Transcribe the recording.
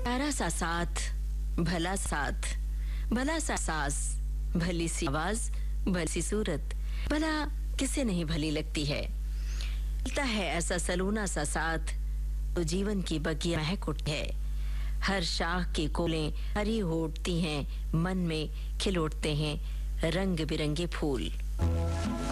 प्यारा सा साथ, भला साथ, भला सा सास, भली सी आवाज, भली सी सूरत, भला किसे नहीं भली लगती है। मिलता है ऐसा सलूना सा साथ तो जीवन की बगिया महक उठती है। हर शाख की कोलें हरी हो उठती हैं, मन में खिल उठते हैं रंग बिरंगे फूल।